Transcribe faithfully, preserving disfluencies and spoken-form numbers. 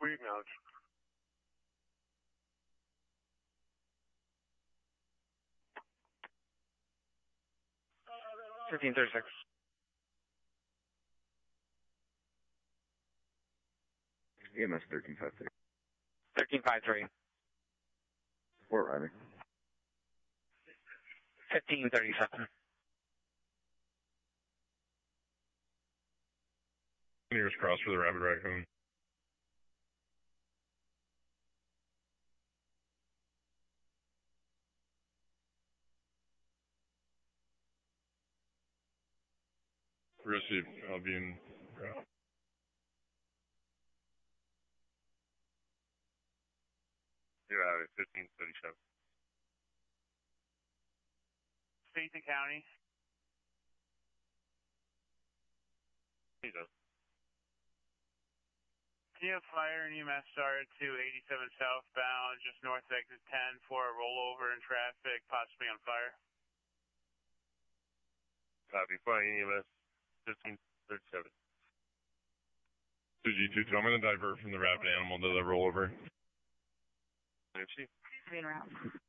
We acknowledge. fifteen thirty-six. E M S thirteen five three. thirteen five three. Fort Riley. fifteen thirty-seven. Nearest cross for the Rapid Raccoon. Receive Albion route. You have it, fifteen thirty-seven. State to county. He does. Can you have fire and E M S started to eighty-seven southbound, just north of exit ten for a rollover in traffic, possibly on fire? Copy, fire E M S fifteen thirty-seven. two G two two, I'm going to divert from the rapid animal to the rollover. Nancy? Green route.